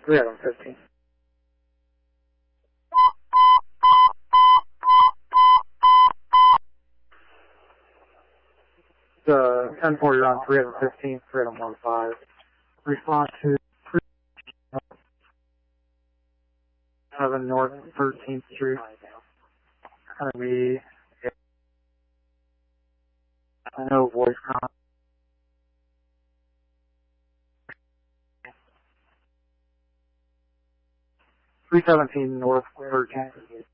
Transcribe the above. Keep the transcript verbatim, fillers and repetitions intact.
three Adam fifteen. Uh, ten four, you're on three Adam fifteen, three Adam one five. Response to seven North thirteenth Street. Gonna be, I know voice con. three seventeen North thirteenth.